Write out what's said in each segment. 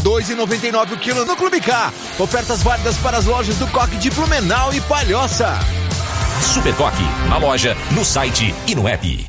2,99 o quilo no Clube K. Ofertas válidas para as lojas do Coque de Blumenau e Palhoça. Super Coque, na loja, no site e no app.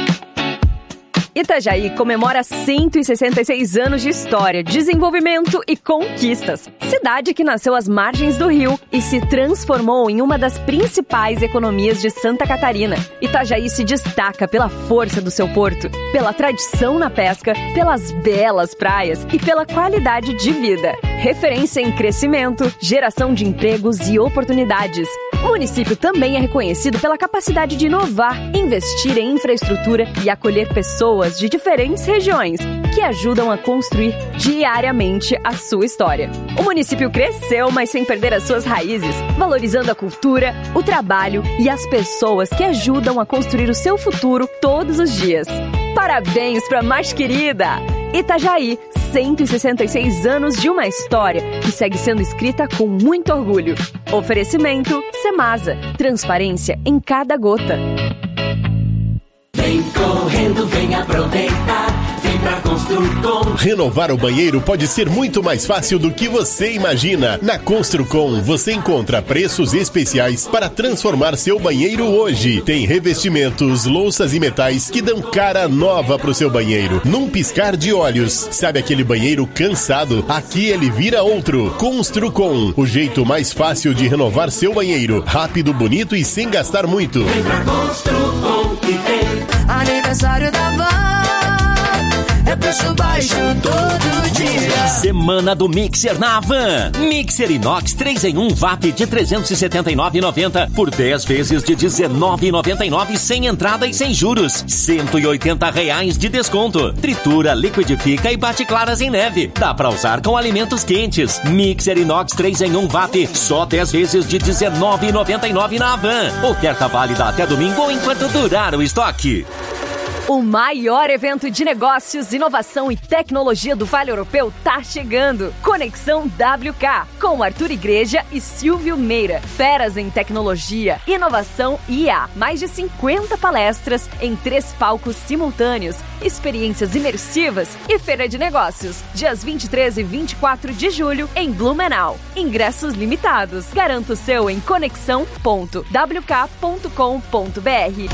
Itajaí comemora 166 anos de história, desenvolvimento e conquistas. Cidade que nasceu às margens do rio e se transformou em uma das principais economias de Santa Catarina. Itajaí se destaca pela força do seu porto, pela tradição na pesca, pelas belas praias e pela qualidade de vida. Referência em crescimento, geração de empregos e oportunidades. O município também é reconhecido pela capacidade de inovar, investir em infraestrutura e acolher pessoas de diferentes regiões que ajudam a construir diariamente a sua história. O município cresceu, mas sem perder as suas raízes, valorizando a cultura, o trabalho e as pessoas que ajudam a construir o seu futuro todos os dias. Parabéns para a mais querida! Itajaí, 166 anos de uma história que segue sendo escrita com muito orgulho. Oferecimento Semasa, transparência em cada gota. Vem correndo, vem aproveitar, vem pra Construcom. Renovar o banheiro pode ser muito mais fácil do que você imagina. Na Construcom você encontra preços especiais para transformar seu banheiro hoje. Tem revestimentos, louças e metais que dão cara nova pro seu banheiro, num piscar de olhos. Sabe aquele banheiro cansado? Aqui ele vira outro. Construcom, o jeito mais fácil de renovar seu banheiro. Rápido, bonito e sem gastar muito. Vem pra Construcom que tem aniversário da Van, é preço baixo todo dia. Semana do Mixer na Havan. Mixer inox 3-em-1 VAP de R$ 379,90 por 10 vezes de R$ 19,99 sem entrada e sem juros. R$ 180 de desconto. Tritura, liquidifica e bate claras em neve. Dá pra usar com alimentos quentes. Mixer inox 3-em-1 VAP só 10 vezes de R$ 19,99 na Havan. Oferta válida até domingo ou enquanto durar o estoque. O maior evento de negócios, inovação e tecnologia do Vale Europeu tá chegando. Conexão WK, com Arthur Igreja e Silvio Meira. Feras em tecnologia, inovação e IA. Mais de 50 palestras em 3 palcos simultâneos, experiências imersivas e feira de negócios. Dias 23 e 24 de julho em Blumenau. Ingressos limitados. Garanta o seu em conexão.wk.com.br.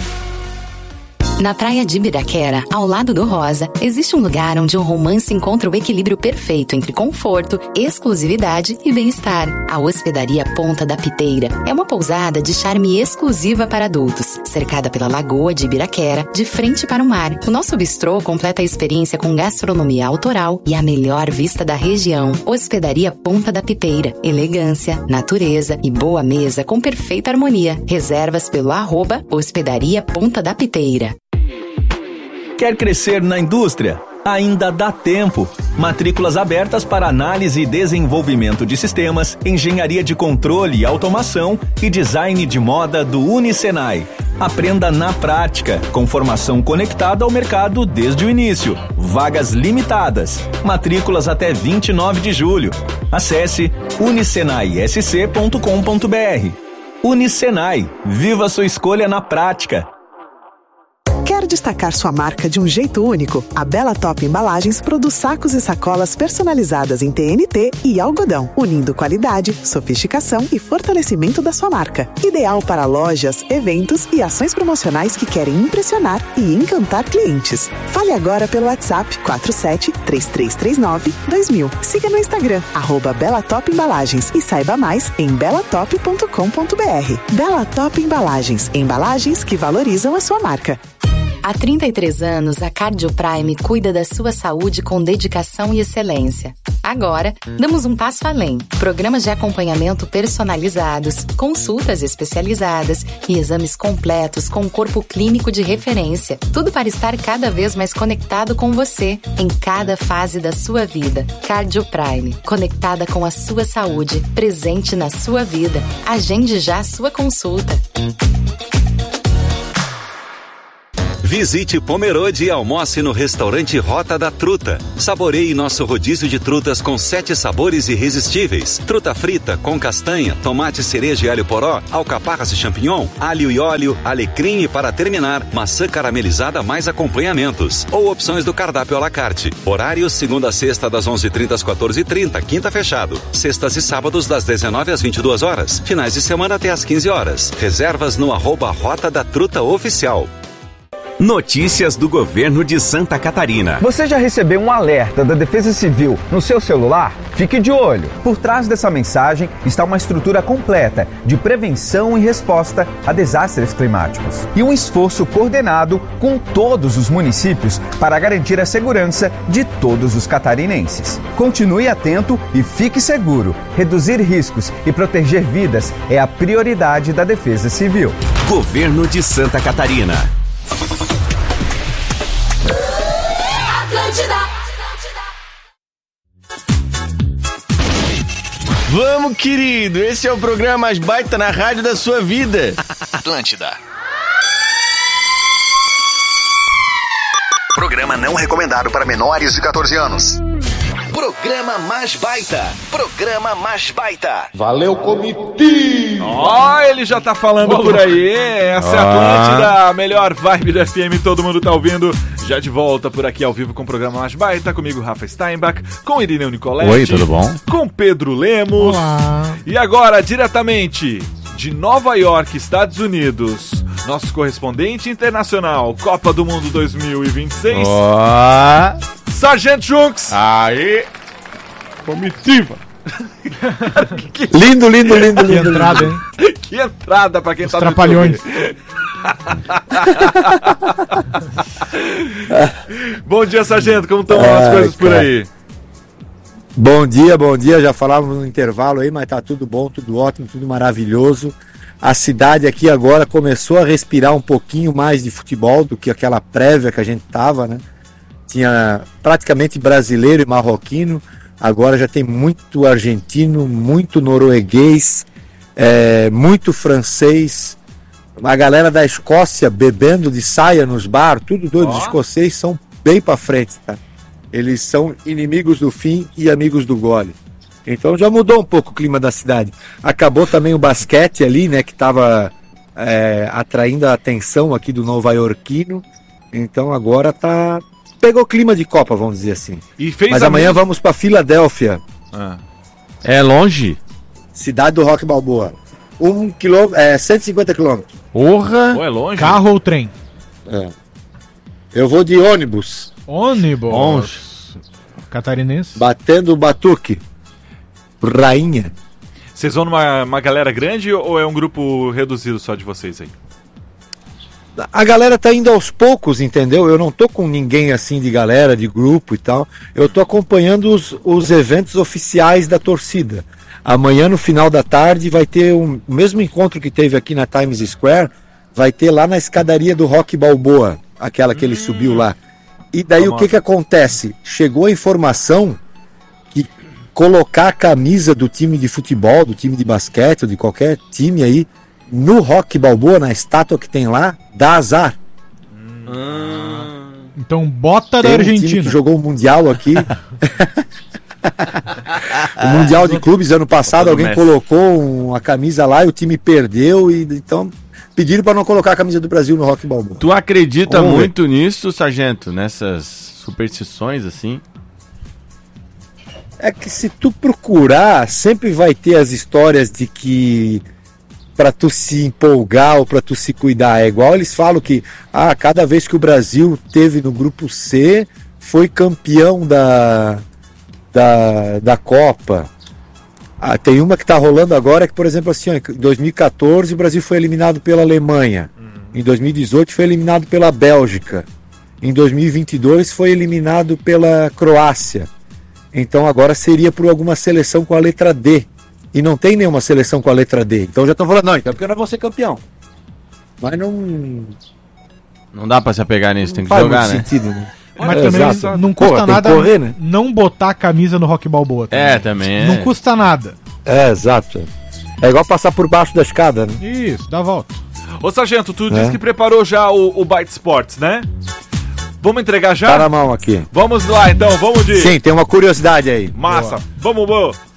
Na praia de Ibiraquera, ao lado do Rosa, existe um lugar onde o romance encontra o equilíbrio perfeito entre conforto, exclusividade e bem-estar. A Hospedaria Ponta da Piteira é uma pousada de charme exclusiva para adultos, cercada pela Lagoa de Ibiraquera, de frente para o mar. O nosso bistrô completa a experiência com gastronomia autoral e a melhor vista da região. Hospedaria Ponta da Piteira. Elegância, natureza e boa mesa com perfeita harmonia. Reservas pelo @Hospedaria Ponta da Piteira. Quer crescer na indústria? Ainda dá tempo. Matrículas abertas para análise e desenvolvimento de sistemas, engenharia de controle e automação e design de moda do Unisenai. Aprenda na prática, com formação conectada ao mercado desde o início. Vagas limitadas. Matrículas até 29 de julho. Acesse unisenaisc.com.br. Unisenai. Viva sua escolha na prática. Quer destacar sua marca de um jeito único? A Bela Top Embalagens produz sacos e sacolas personalizadas em TNT e algodão, unindo qualidade, sofisticação e fortalecimento da sua marca. Ideal para lojas, eventos e ações promocionais que querem impressionar e encantar clientes. Fale agora pelo WhatsApp 47-3339-2000. Siga no Instagram, @Bela Top Embalagens e saiba mais em belatop.com.br. Bela Top Embalagens, embalagens que valorizam a sua marca. Há 33 anos, a Cardio Prime cuida da sua saúde com dedicação e excelência. Agora, damos um passo além. Programas de acompanhamento personalizados, consultas especializadas e exames completos com um corpo clínico de referência. Tudo para estar cada vez mais conectado com você, em cada fase da sua vida. Cardio Prime, conectada com a sua saúde, presente na sua vida. Agende já a sua consulta. Visite Pomerode e almoce no restaurante Rota da Truta. Saboreie nosso rodízio de trutas com 7 sabores irresistíveis. Truta frita com castanha, tomate, cereja e alho poró, alcaparras e champignon, alho e óleo, alecrim e, para terminar, maçã caramelizada mais acompanhamentos. Ou opções do cardápio à la carte. Horários segunda a sexta das 11h30 às 14h30, quinta fechado. Sextas e sábados das 19 às 22 horas. Finais de semana até às 15 horas. Reservas no @Rota da Truta Oficial. Notícias do governo de Santa Catarina. Você já recebeu um alerta da Defesa Civil no seu celular? Fique de olho. Por trás dessa mensagem está uma estrutura completa de prevenção e resposta a desastres climáticos. E um esforço coordenado com todos os municípios para garantir a segurança de todos os catarinenses. Continue atento e fique seguro. Reduzir riscos e proteger vidas é a prioridade da Defesa Civil. Governo de Santa Catarina. Vamos, querido, esse é o programa mais baita na rádio da sua vida. Atlântida. Programa não recomendado para menores de 14 anos. Programa mais baita. Programa mais baita. Valeu, comitinho. Ó, ele já tá falando por aí. Essa é a Atlântida, a melhor vibe da FM, todo mundo tá ouvindo. Já de volta por aqui ao vivo com o programa mais baita. Comigo, Rafa Steinbach, com Irineu Nicoletti. Oi, tudo bom? Com Pedro Lemos. Olá. E agora, diretamente de Nova York, Estados Unidos, nosso correspondente internacional, Copa do Mundo 2026. Sargento Junks. Aí. Comitiva. Lindo. Que entrada, hein? Que entrada pra quem Os tá trapalhões. no YouTube. Bom dia, Sargento. Como estão as coisas por aí? Bom dia. Já falávamos no intervalo aí, mas tá tudo bom, tudo ótimo, tudo maravilhoso. A cidade aqui agora começou a respirar um pouquinho mais de futebol do que aquela prévia que a gente tava, né? Tinha praticamente brasileiro e marroquino. Agora já tem muito argentino, muito norueguês, muito francês. A galera da Escócia bebendo de saia nos bar, tudo doido. Os escoceses são bem pra frente, tá? Eles são inimigos do fim e amigos do gole. Então já mudou um pouco o clima da cidade. Acabou também o basquete ali, né, que estava atraindo a atenção aqui do nova-iorquino. Então agora pegou clima de Copa, vamos dizer assim. Mas amanhã vamos para Filadélfia. É longe? Cidade do Rock Balboa. 150 quilômetros. Porra! É longe? Carro ou trem? Eu vou de ônibus. Ônibus. Catarinense. Batendo o batuque. Rainha. Vocês vão numa galera grande ou é um grupo reduzido só de vocês aí? A galera tá indo aos poucos, entendeu? Eu não tô com ninguém assim de galera, de grupo e tal. Eu tô acompanhando os eventos oficiais da torcida. Amanhã, no final da tarde, vai ter o mesmo encontro que teve aqui na Times Square, vai ter lá na escadaria do Rock Balboa, aquela que ele subiu lá. E daí o que acontece? Chegou a informação que colocar a camisa do time de futebol, do time de basquete, ou de qualquer time aí, no Rock Balboa, na estátua que tem lá, dá azar. Então bota da Tem Argentina. Um time que jogou o Mundial aqui. O Mundial de Clubes ano passado, alguém colocou uma camisa lá e o time perdeu, e então pediram para não colocar a camisa do Brasil no Rock Balboa. Tu acredita muito nisso, Sargento? Nessas superstições assim? É que se tu procurar, sempre vai ter as histórias de que para tu se empolgar ou para tu se cuidar. É igual eles falam que cada vez que o Brasil teve no grupo C, foi campeão da Copa. Tem uma que tá rolando agora que, por exemplo, assim, em 2014 o Brasil foi eliminado pela Alemanha. Em 2018 foi eliminado pela Bélgica. Em 2022 foi eliminado pela Croácia. Então agora seria por alguma seleção com a letra D. E não tem nenhuma seleção com a letra D. Então já estão falando, não, então porque nós vamos ser campeão. Mas não dá pra se apegar nisso, tem que faz jogar, muito né? sentido, né? Mas também não custa nada correr, né? não botar a camisa no Rock Balboa. Também. Não custa nada. Exato. É igual passar por baixo da escada, né? Isso, dá a volta. Ô, Sargento, tu disse que preparou já o Byte Sports, né? Vamos entregar já? Tá na mão aqui. Vamos lá, então, vamos de... Sim, tem uma curiosidade aí. Massa, vamos.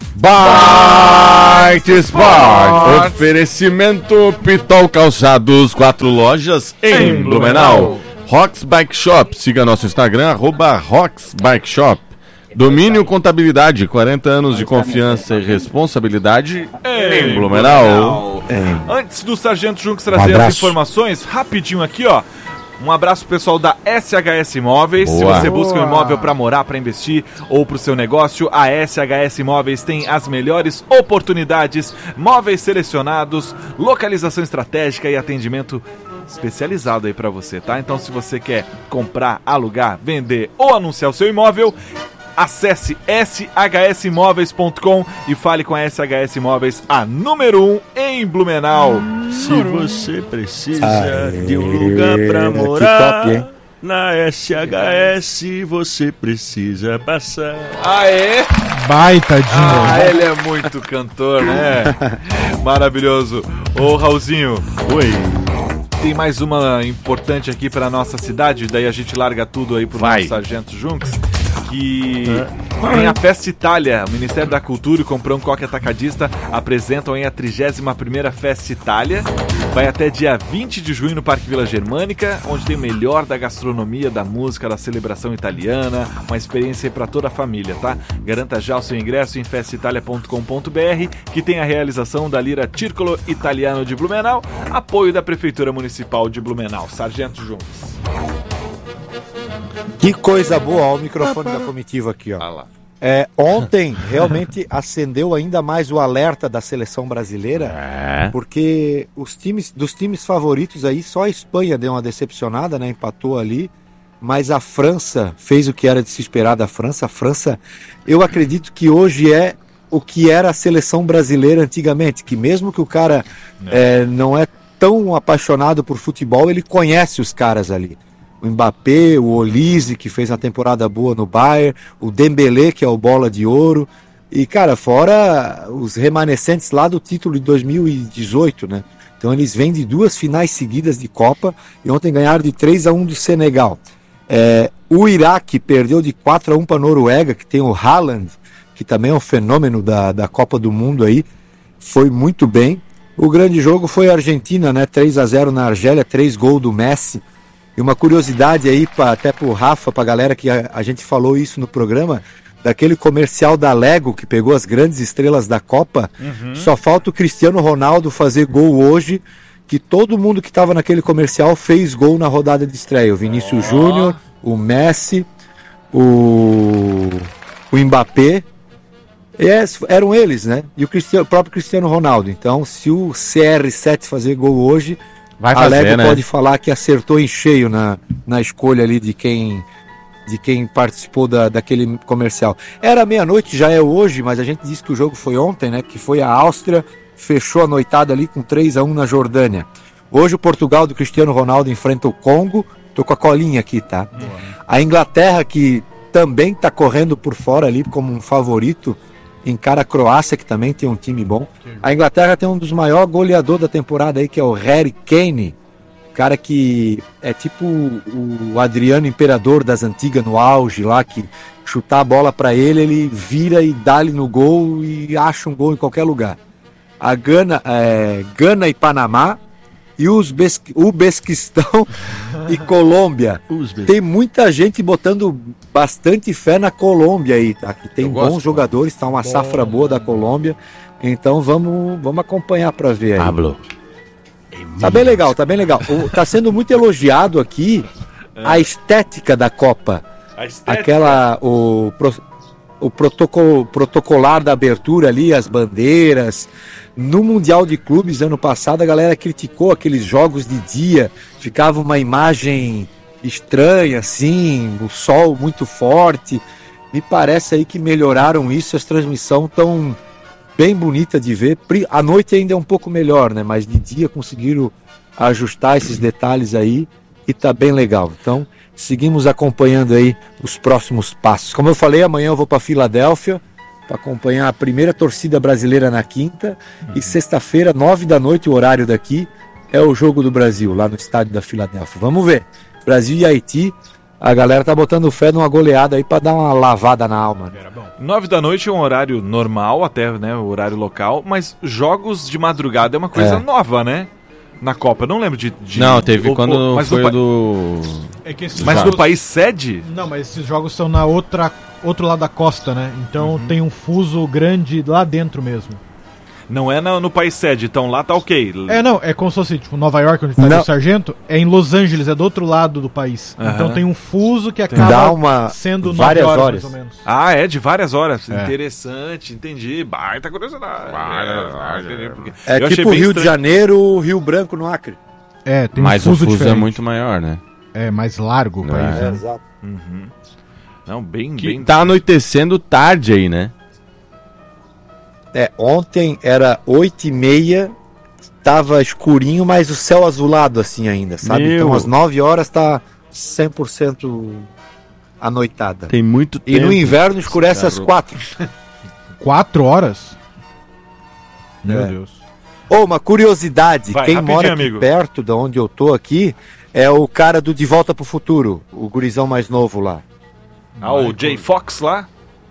Byte Sport. Oferecimento Pitol Calçados, 4 lojas em Blumenau. Rox Bike Shop, siga nosso Instagram, @Rox Bike Shop. Domínio Contabilidade, 40 anos de confiança e responsabilidade em Blumenau. Antes do Sargento Junks trazer as informações, rapidinho aqui, ó. Um abraço pro pessoal da SHS Imóveis. Se você busca um imóvel para morar, para investir ou pro seu negócio, a SHS Imóveis tem as melhores oportunidades, móveis selecionados, localização estratégica e atendimento especializado aí para você, tá? Então, se você quer comprar, alugar, vender ou anunciar o seu imóvel, acesse shsimóveis.com e fale com a SHS Imóveis, a número 1 em Blumenau. Se você precisa de um lugar pra morar, na SHS você precisa passar. Aê! Baita jingle. Ele é muito cantor, né? Maravilhoso. Ô, Raulzinho. Oi. Tem mais uma importante aqui pra nossa cidade, daí a gente larga tudo aí pro nosso Sargento Junks. Que tem a Festa Itália. O Ministério da Cultura e o Comprão Coque Atacadista apresentam aí a 31ª Festa Itália. Vai até dia 20 de junho no Parque Vila Germânica, onde tem o melhor da gastronomia, da música, da celebração italiana. Uma experiência aí pra toda a família, tá? Garanta já o seu ingresso em festaitalia.com.br, que tem a realização da Lira Circolo Italiano de Blumenau, apoio da Prefeitura Municipal de Blumenau. Sargento Juntos. Que coisa boa, ó, o microfone da comitiva aqui, ó. Ontem realmente acendeu ainda mais o alerta da seleção brasileira, porque dos times favoritos aí, só a Espanha deu uma decepcionada, né? Empatou ali, mas a França fez o que era de se esperar da França. A França, eu acredito que hoje é o que era a seleção brasileira antigamente, que mesmo que o cara não é tão apaixonado por futebol, ele conhece os caras ali. O Mbappé, o Olise, que fez uma temporada boa no Bayern, o Dembélé, que é o bola de ouro, e, cara, fora os remanescentes lá do título de 2018, né? Então eles vêm de 2 finais seguidas de Copa, e ontem ganharam de 3-1 do Senegal. O Iraque perdeu de 4-1 para a Noruega, que tem o Haaland, que também é um fenômeno da Copa do Mundo aí, foi muito bem. O grande jogo foi a Argentina, né? 3-0 na Argélia, 3 gols do Messi. E uma curiosidade aí, até pro Rafa, pra galera, que a gente falou isso no programa, daquele comercial da Lego, que pegou as grandes estrelas da Copa, só falta o Cristiano Ronaldo fazer gol hoje, que todo mundo que estava naquele comercial fez gol na rodada de estreia. O Vinícius Júnior, o Messi, o Mbappé, eram eles, né? E o próprio Cristiano Ronaldo. Então, se o CR7 fazer gol hoje... a Lego pode falar que acertou em cheio na escolha ali de quem participou daquele comercial. Era meia-noite, já é hoje, mas a gente disse que o jogo foi ontem, né? Que foi a Áustria, fechou a noitada ali com 3-1 na Jordânia. Hoje o Portugal do Cristiano Ronaldo enfrenta o Congo. Tô com a colinha aqui, tá? A Inglaterra, que também tá correndo por fora ali como um favorito, encara a Croácia, que também tem um time bom. A Inglaterra tem um dos maiores goleadores da temporada aí, que é o Harry Kane, cara que é tipo o Adriano Imperador das antigas no auge lá, que chutar a bola para ele vira e dá-lhe no gol e acha um gol em qualquer lugar. A Gana e Panamá, e o Uzbequistão e Colômbia. Tem muita gente botando bastante fé na Colômbia aí, tá? Que tem bons jogadores, tá uma safra boa da Colômbia. Então vamos acompanhar para ver aí. Pablo. Tá bem legal, tá bem legal. Tá sendo muito elogiado aqui a estética da Copa. O protocolar da abertura ali, as bandeiras. No Mundial de Clubes, ano passado, a galera criticou aqueles jogos de dia, ficava uma imagem estranha, assim, o sol muito forte. Me parece aí que melhoraram isso, as transmissões estão bem bonitas de ver. À noite ainda é um pouco melhor, né? Mas de dia conseguiram ajustar esses detalhes aí e tá bem legal. Então, seguimos acompanhando aí os próximos passos. Como eu falei, amanhã eu vou para Filadélfia para acompanhar a primeira torcida brasileira na quinta, e sexta-feira, 9 da noite, o horário daqui, é o jogo do Brasil, lá no estádio da Filadélfia. Vamos ver. Brasil e Haiti, a galera tá botando fé numa goleada aí pra dar uma lavada na alma. 9 da noite é um horário normal, até, né, o horário local, mas jogos de madrugada é uma coisa nova, né? Na Copa, eu não lembro de... Não, teve quando foi o do... É que esses mas jogos... no país sede? Não, mas esses jogos são na outro lado da costa, né? Então tem um fuso grande lá dentro mesmo. Não é no país sede, então lá tá ok. Não, é como se fosse, tipo, Nova York, onde tá o Sargento, é em Los Angeles, é do outro lado do país. Então tem um fuso que acaba sendo 9 horas, mais ou menos. Ah, é de várias horas. Interessante, entendi. Baita curiosidade. É tipo Rio de Janeiro, Rio Branco no Acre. Tem mas um fuso o fuso diferente. é muito maior, né? É mais largo o país, né? Exato. Não, bem... Tá anoitecendo tarde aí, né? Ontem era 8h30, tava escurinho, mas o céu azulado assim ainda, sabe? Então às 9 horas tá 100% anoitada. Tem muito tempo. E no inverno escurece às 4. 4 horas? Meu Deus. Uma curiosidade, quem mora aqui amigo. perto de onde eu tô aqui é o cara do De Volta pro Futuro, o gurizão mais novo lá. O Jay Fox lá?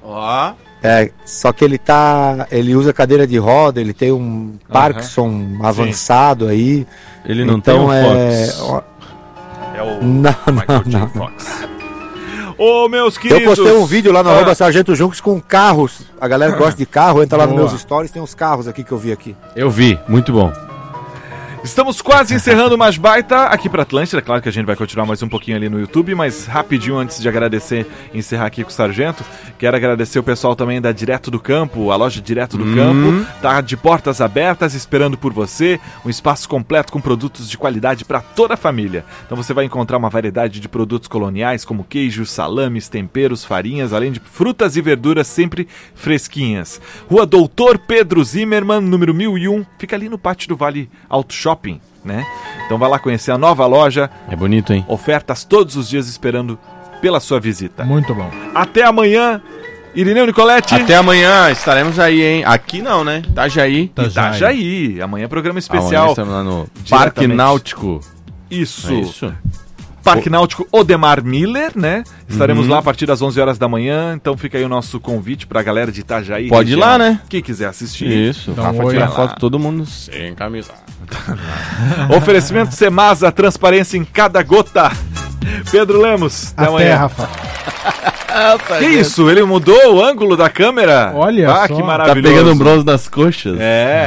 Só que ele usa cadeira de roda, ele tem um Parkinson avançado aí. Ele não então tem um Fox. É o Michael J. Fox. Ô, meus queridos... Eu postei um vídeo lá no Sargento Junks com carros. A galera que gosta de carro, entra lá nos meus stories, tem uns carros aqui que eu vi aqui. Eu vi, muito bom. Estamos quase encerrando o Mais Baita aqui para Atlântida. Claro que a gente vai continuar mais um pouquinho ali no YouTube, mas rapidinho antes de agradecer e encerrar aqui com o Sargento, quero agradecer o pessoal também da Direto do Campo, a loja Direto do Campo, tá de portas abertas esperando por você, um espaço completo com produtos de qualidade para toda a família. Então você vai encontrar uma variedade de produtos coloniais como queijos, salames, temperos, farinhas, além de frutas e verduras sempre fresquinhas. Rua Doutor Pedro Zimmermann, número 1001, fica ali no Pátio do Vale Auto Shopping. Né? Então vai lá conhecer a nova loja. É bonito, hein? Ofertas todos os dias esperando pela sua visita. Muito bom. Até amanhã, Irineu Nicoletti. Até amanhã, estaremos aí, hein? Aqui não, né? Itajaí. Itajaí. Amanhã é programa especial. Amanhã estamos lá no Parque Náutico. Isso. Parque Náutico Odemar Miller, né? Estaremos lá a partir das 11 horas da manhã, então fica aí o nosso convite pra galera de Itajaí. Pode ir lá, né? Quem quiser assistir. Isso, Rafa tira foto todo mundo sem camisa. Oferecimento Semasa, transparência em cada gota. Pedro Lemos, até amanhã. Rafa. Que isso? Ele mudou o ângulo da câmera? Olha só. Que maravilhoso. Tá pegando um bronze nas coxas.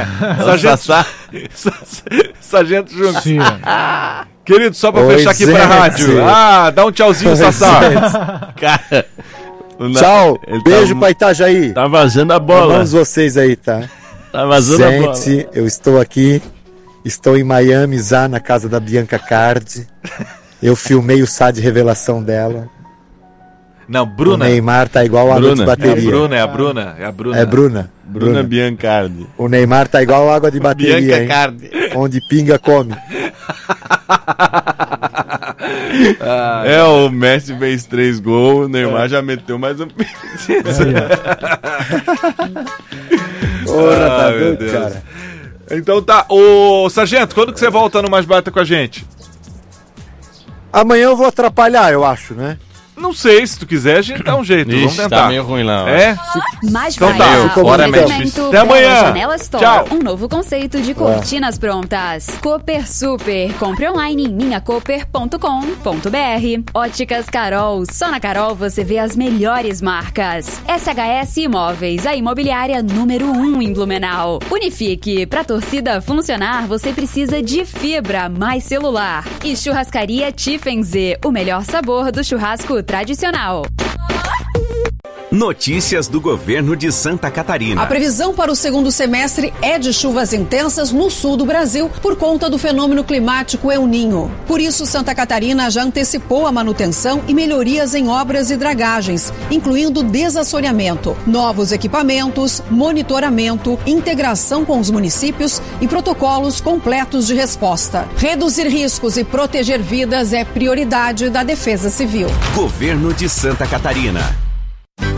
Sargento Junks. Querido, só pra fechar aqui pra rádio. Dá um tchauzinho, Sassá. Cara. Tchau. Beijo pra Itajaí. Tá vazando a bola. Vamos vocês aí, tá? Tá vazando a bola. Gente, eu estou aqui. Estou em Miami, já na casa da Bianca Cardi. Eu filmei o chá de revelação dela. Não, Bruna. O Neymar tá igual a água de bateria. É a Bruna. É Bruna. Bruna Biancardi. O Neymar tá igual a água de bateria, Bianca Cardi. Onde pinga, come. O Messi fez 3 gols, o Neymar já meteu mais um. Porra, tá doido, cara. Então tá, ô Sargento, quando que você volta no Mais Baita com a gente? Amanhã eu vou atrapalhar, eu acho, né? Não sei, se tu quiser, a gente dá um jeito. Vamos tentar. Tá meio ruim lá. Mais então Baita. Fora é difícil. Até amanhã. Janela Store, Tchau. Um novo conceito de cortinas prontas. Cooper Super. Compre online em minhacooper.com.br. Óticas Carol. Só na Carol você vê as melhores marcas. SHS Imóveis, a imobiliária número 1 em Blumenau. Unifique. Pra torcida funcionar, você precisa de fibra mais celular. E Churrascaria Tiffenze, o melhor sabor do churrasco tradicional. Notícias do governo de Santa Catarina. A previsão para o segundo semestre é de chuvas intensas no sul do Brasil por conta do fenômeno climático El Niño. Por isso, Santa Catarina já antecipou a manutenção e melhorias em obras e dragagens, incluindo desassoreamento, novos equipamentos, monitoramento, integração com os municípios e protocolos completos de resposta. Reduzir riscos e proteger vidas é prioridade da Defesa Civil. Governo de Santa Catarina.